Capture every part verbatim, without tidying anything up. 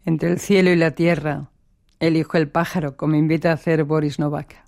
Entre el cielo y la tierra, elijo el pájaro, como invita a hacer Boris Novak.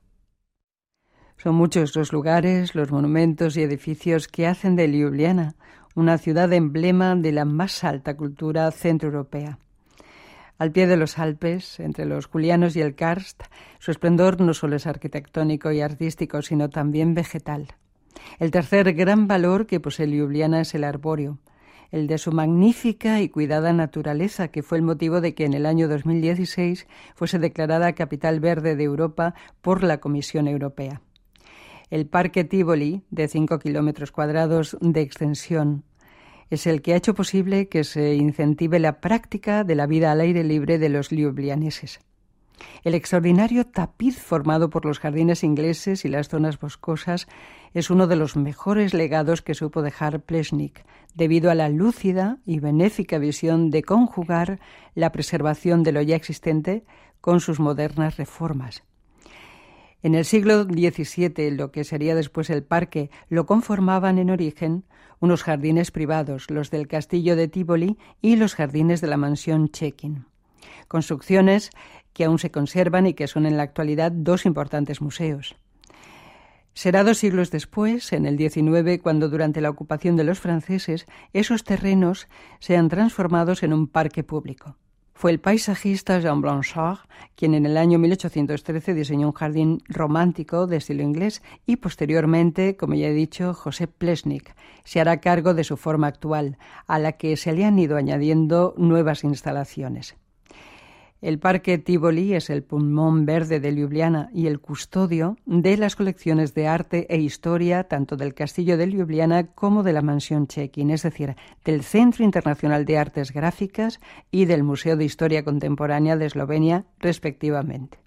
Son muchos los lugares, los monumentos y edificios que hacen de Ljubljana una ciudad emblema de la más alta cultura centroeuropea. Al pie de los Alpes, entre los Julianos y el Karst, su esplendor no solo es arquitectónico y artístico, sino también vegetal. El tercer gran valor que posee Ljubljana es el arbóreo, el de su magnífica y cuidada naturaleza, que fue el motivo de que en el año dos mil dieciséis fuese declarada Capital Verde de Europa por la Comisión Europea. El Parque Tivoli, de cinco kilómetros cuadrados de extensión, es el que ha hecho posible que se incentive la práctica de la vida al aire libre de los ljubljaneses. El extraordinario tapiz formado por los jardines ingleses y las zonas boscosas es uno de los mejores legados que supo dejar Plečnik, debido a la lúcida y benéfica visión de conjugar la preservación de lo ya existente con sus modernas reformas. En el siglo diecisiete, lo que sería después el parque, lo conformaban en origen unos jardines privados, los del castillo de Tivoli y los jardines de la mansión Czekin. Construcciones que aún se conservan y que son en la actualidad dos importantes museos. Será dos siglos después, en el diecinueve, cuando durante la ocupación de los franceses esos terrenos sean transformados en un parque público. Fue el paisajista Jean Blanchard quien en el año mil ochocientos trece diseñó un jardín romántico de estilo inglés y posteriormente, como ya he dicho, Josep Plečnik se hará cargo de su forma actual, a la que se le han ido añadiendo nuevas instalaciones. El Parque Tivoli es el pulmón verde de Ljubljana y el custodio de las colecciones de arte e historia tanto del castillo de Ljubljana como de la mansión Czekin, es decir, del Centro Internacional de Artes Gráficas y del Museo de Historia Contemporánea de Eslovenia, respectivamente.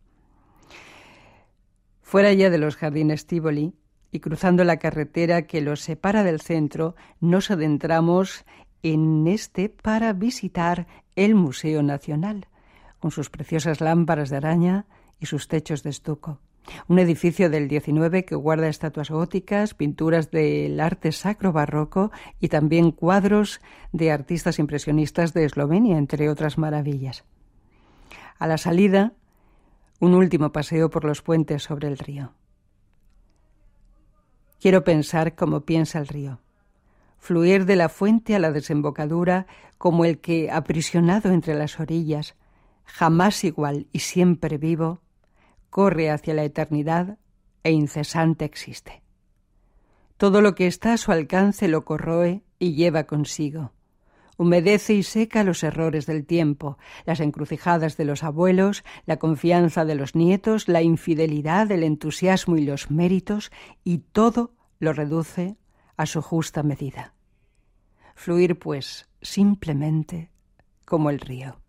Fuera ya de los jardines Tivoli y cruzando la carretera que los separa del centro, nos adentramos en este para visitar el Museo Nacional, con sus preciosas lámparas de araña y sus techos de estuco. Un edificio del diecinueve que guarda estatuas góticas, pinturas del arte sacro barroco y también cuadros de artistas impresionistas de Eslovenia, entre otras maravillas. A la salida, un último paseo por los puentes sobre el río. Quiero pensar como piensa el río. Fluir de la fuente a la desembocadura como el que, aprisionado entre las orillas, jamás igual y siempre vivo, corre hacia la eternidad e incesante existe. Todo lo que está a su alcance lo corroe y lleva consigo. Humedece y seca los errores del tiempo, las encrucijadas de los abuelos, la confianza de los nietos, la infidelidad, el entusiasmo y los méritos, y todo lo reduce a su justa medida. Fluir, pues, simplemente como el río.